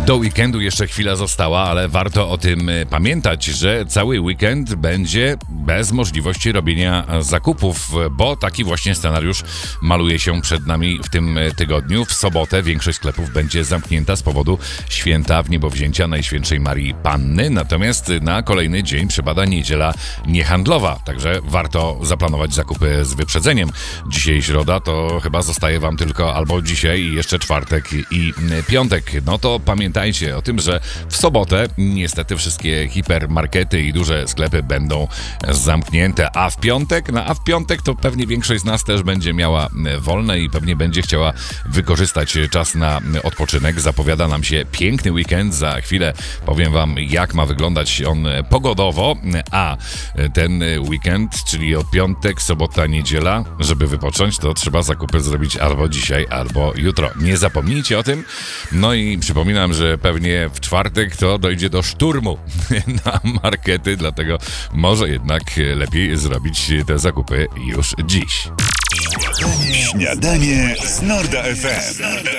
Do weekendu jeszcze chwila została, ale warto o tym pamiętać, że cały weekend będzie bez możliwości robienia zakupów, bo taki właśnie scenariusz maluje się przed nami w tym tygodniu. W sobotę większość sklepów będzie zamknięta z powodu święta Wniebowzięcia Najświętszej Marii Panny, natomiast na kolejny dzień przypada niedziela niehandlowa, także warto zaplanować zakupy z wyprzedzeniem. Dzisiaj środa, to chyba zostaje wam tylko albo dzisiaj i jeszcze czwartek i piątek. No to pamiętajcie o tym, że w sobotę niestety wszystkie hipermarkety i duże sklepy będą zamknięte, a w piątek to pewnie większość z nas też będzie miała wolne i pewnie będzie chciała wykorzystać czas na odpoczynek. Zapowiada nam się piękny weekend, za chwilę powiem wam, jak ma wyglądać on pogodowo, a ten weekend, czyli od piątek, sobota, niedziela, żeby wypocząć, to trzeba zakupy zrobić albo dzisiaj, albo jutro. Nie zapomnijcie o tym. No i przypominam, że pewnie w czwartek to dojdzie do szturmu na markety, dlatego może jednak lepiej zrobić te zakupy już dziś. Śniadanie z Norda FM.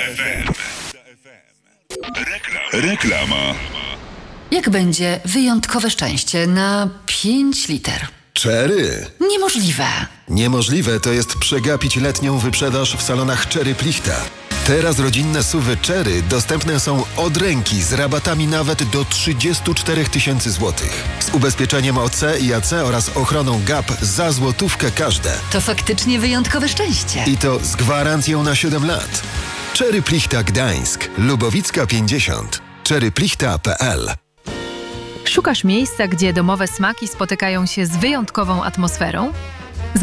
Reklama. Jak będzie wyjątkowe szczęście na 5 liter? Cherry. Niemożliwe. Niemożliwe to jest przegapić letnią wyprzedaż w salonach Cherry Plichta. Teraz rodzinne SUV-y Cherry dostępne są od ręki z rabatami nawet do 34 000 złotych. Z ubezpieczeniem OC i AC oraz ochroną GAP za złotówkę każde. To faktycznie wyjątkowe szczęście. I to z gwarancją na 7 lat. Cherry Plichta Gdańsk, Lubowicka 50, cherryplichta.pl. Szukasz miejsca, gdzie domowe smaki spotykają się z wyjątkową atmosferą?